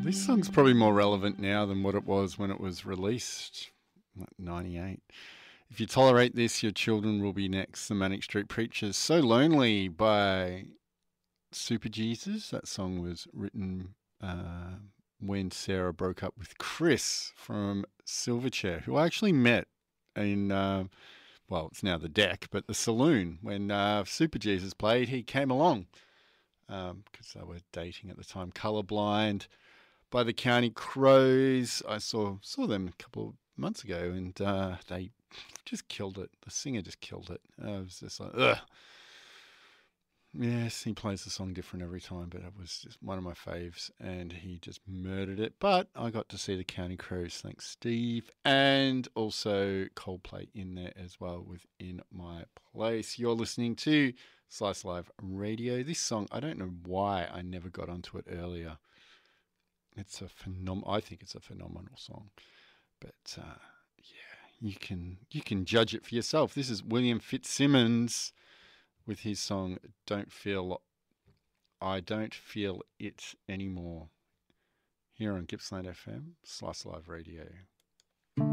This song's probably more relevant now than what it was when it was released, like 98. If you tolerate this, your children will be next. The Manic Street Preachers. So Lonely by Super Jesus. That song was written when Sarah broke up with Chris from Silverchair, who I actually met in, well, it's now the Deck, but the Saloon. When Super Jesus played, he came along because they were dating at the time. Colorblind by the County Crows. I saw them a couple of months ago, and they just killed it. The singer just killed it. I was just like, ugh. Yes, he plays the song different every time, but it was just one of my faves, and he just murdered it. But I got to see the County Crows, thanks Steve, and also Coldplay in there as well within my place. You're listening to Slice Live Radio. This song, I don't know why I never got onto it earlier. It's a I think it's a phenomenal song, but yeah, you can judge it for yourself. This is William Fitzsimmons with his song I Don't Feel It Anymore, here on Gippsland FM, Slice Live Radio.